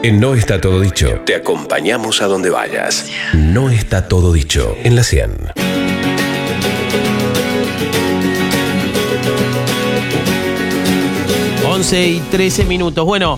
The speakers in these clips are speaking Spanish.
En No Está Todo Dicho, te acompañamos a donde vayas. No está todo dicho en la 100. Y 13 minutos. Bueno,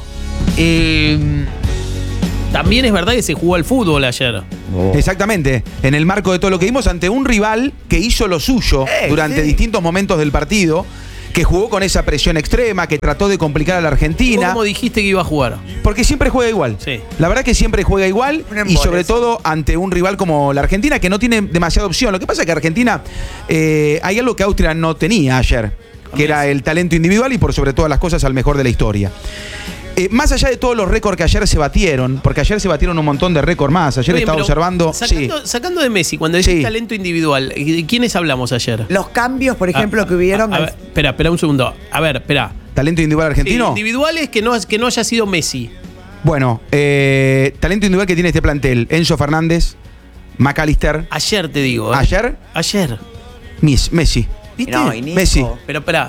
también es verdad que se jugó al fútbol ayer. Exactamente, en el marco de todo lo que vimos ante un rival que hizo lo suyo durante distintos momentos del partido, que jugó con esa presión extrema, que trató de complicar a la Argentina. ¿Cómo dijiste que iba a jugar? Porque siempre juega igual. Sí. La verdad que siempre juega igual y sobre todo ante un rival como la Argentina, que no tiene demasiada opción. Lo que pasa es que Argentina, hay algo que Austria no tenía ayer, que era el talento individual y por sobre todas las cosas al mejor de la historia. Más allá de todos los récords que ayer se batieron, porque ayer se batieron un montón de récords más. Ayer estaba observando. Sacando de Messi, cuando decís talento individual, ¿de quiénes hablamos ayer? Los cambios, por ejemplo, que hubieron. Espera un segundo. A ver, espera. ¿Talento individual argentino? Individuales que no haya sido Messi. Bueno, talento individual que tiene este plantel: Enzo Fernández, McAllister. Ayer te digo. ¿Ayer? Ayer. Messi. ¿Viste? No, Messi. Pero espera.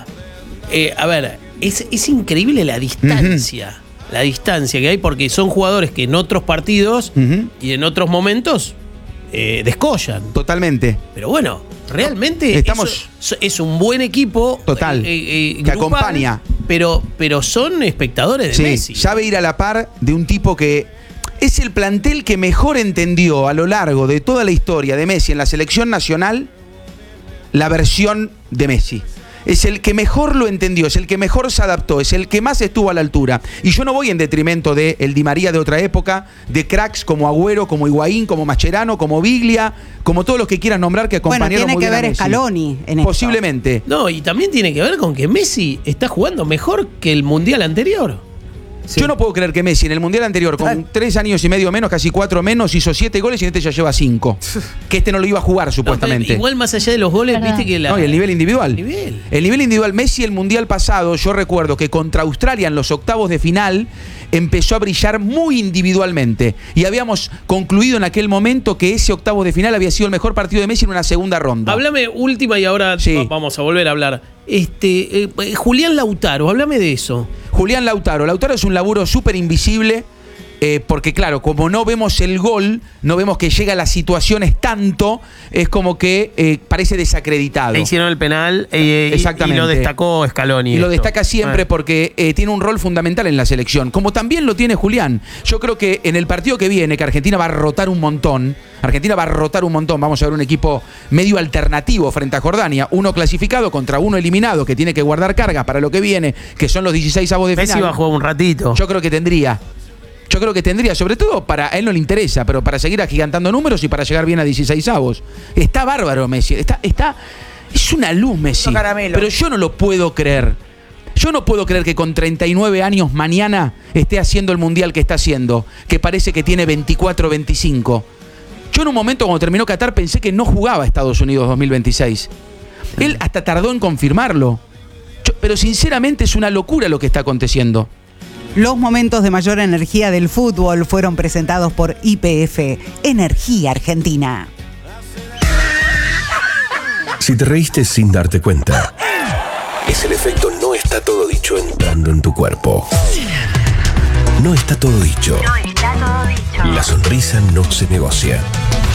A ver, es increíble la distancia. La distancia que hay, porque son jugadores que en otros partidos y en otros momentos descollan. Totalmente. Pero bueno, realmente es un buen equipo. Total. Que grupal, acompaña. Pero son espectadores de Messi. Sabe ir a la par de un tipo que es el plantel que mejor entendió a lo largo de toda la historia de Messi en la selección nacional la versión de Messi. Es el que mejor lo entendió, es el que mejor se adaptó, es el que más estuvo a la altura. Y yo no voy en detrimento de el Di María de otra época, de cracks como Agüero, como Higuaín, como Mascherano, como Biglia, como todos los que quieras nombrar que acompañaron muy bien a Messi. Tiene que ver Scaloni en esto. Posiblemente. No, y también tiene que ver con que Messi está jugando mejor que el Mundial anterior. Sí. Yo no puedo creer que Messi en el Mundial anterior, con 3 años y medio menos, casi 4 menos, hizo 7 goles y este ya lleva 5. Que este no lo iba a jugar, supuestamente. Igual más allá de los goles, viste que No, y el nivel individual. El nivel individual. Messi el Mundial pasado, yo recuerdo que contra Australia en los octavos de final empezó a brillar muy individualmente. Y habíamos concluido en aquel momento que ese octavo de final había sido el mejor partido de Messi en una segunda ronda. Háblame última y ahora vamos a volver a hablar. Julián Lautaro, háblame de eso. Julián Lautaro es un laburo súper invisible, porque claro, como no vemos el gol, no vemos que llega a las situaciones tanto, es como que parece desacreditado. Le hicieron el penal exactamente. Y lo destacó Scaloni. Y lo destaca siempre porque tiene un rol fundamental en la selección, como también lo tiene Julián. Yo creo que en el partido que viene, que Argentina va a rotar un montón, vamos a ver un equipo medio alternativo frente a Jordania, uno clasificado contra uno eliminado que tiene que guardar cargas para lo que viene, que son los 16avos de final. Messi va a jugar un ratito. Yo creo que tendría, sobre todo a él no le interesa, pero para seguir agigantando números y para llegar bien a 16avos. Está bárbaro Messi, es una luz Messi, pero yo no lo puedo creer. Yo no puedo creer que con 39 años mañana esté haciendo el Mundial que está haciendo, que parece que tiene 24, 25. Yo en un momento cuando terminó Qatar pensé que no jugaba a Estados Unidos 2026. Él hasta tardó en confirmarlo. Pero sinceramente es una locura lo que está aconteciendo. Los momentos de mayor energía del fútbol fueron presentados por YPF, Energía Argentina. Si te reíste sin darte cuenta, es el efecto No Está Todo Dicho entrando en tu cuerpo. No está todo dicho. La sonrisa no se negocia.